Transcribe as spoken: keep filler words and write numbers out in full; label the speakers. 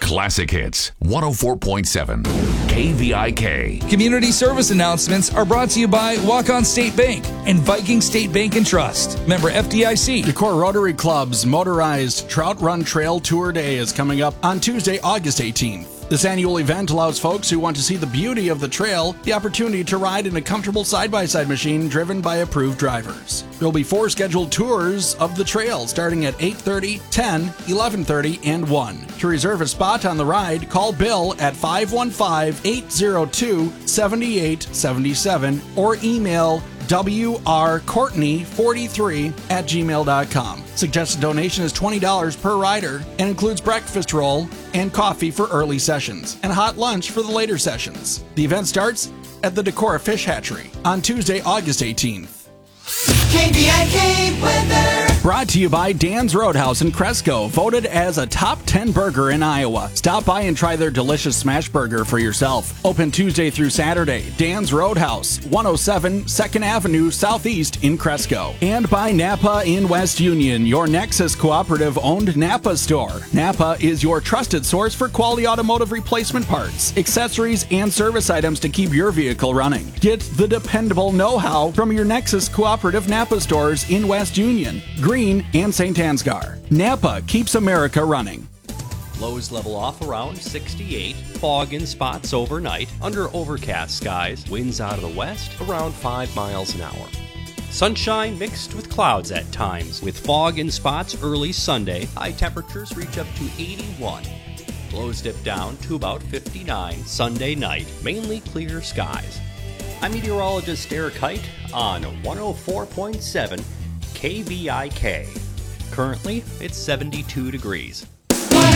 Speaker 1: Classic Hits, one oh four point seven, K V I K.
Speaker 2: Community service announcements are brought to you by Walk-On State Bank and Viking State Bank and Trust. Member F D I C.
Speaker 3: Decorah Rotary Club's motorized Trout Run Trail Tour Day is coming up on Tuesday, August eighteenth. This annual event allows folks who want to see the beauty of the trail the opportunity to ride in a comfortable side-by-side machine driven by approved drivers. There will be four scheduled tours of the trail starting at eight thirty, ten, eleven thirty, and one. To reserve a spot on the ride, call Bill at five one five, eight zero two, seven eight seven seven or email W R Courtney forty-three at gmail dot com. Suggested donation is twenty dollars per rider and includes breakfast roll and coffee for early sessions and hot lunch for the later sessions. The event starts at the Decorah Fish Hatchery on Tuesday, August eighteenth.
Speaker 4: K V I K weather.
Speaker 3: Brought to you by Dan's Roadhouse in Cresco, voted as a top ten burger in Iowa. Stop by and try their delicious smash burger for yourself. Open Tuesday through Saturday. Dan's Roadhouse, one oh seven second Avenue Southeast in Cresco. And by Napa in West Union, your Nexus Cooperative owned Napa store. Napa is your trusted source for quality automotive replacement parts, accessories, and service items to keep your vehicle running. Get the dependable know-how from your Nexus Cooperative Napa stores in West Union, Green, and Saint Ansgar. Napa keeps America running.
Speaker 5: Lows level off around sixty-eight. Fog in spots overnight. Under overcast skies. Winds out of the west around five miles an hour. Sunshine mixed with clouds at times. With fog in spots early Sunday. High temperatures reach up to eighty-one. Lows dip down to about fifty-nine Sunday night. Mainly clear skies. I'm meteorologist Eric Height on one oh four point seven K V I K. Currently, it's seventy-two degrees.